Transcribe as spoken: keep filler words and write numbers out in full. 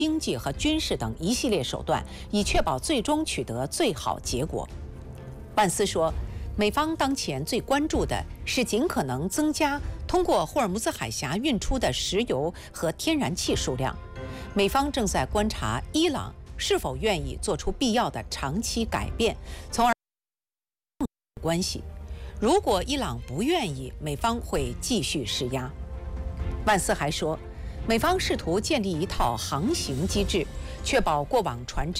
经济和军事等一系列手段，以确保最终取得最好结果。万斯说，美方当前最关注的是尽可能增加通过霍尔木兹海峡运出的石油和天然气数量。美方正在观察伊朗是否愿意做出必要的长期改变，从而关系。如果伊朗不愿意，美方会继续施压。万斯还说，美方试图建立一套航行机制，确保过往船只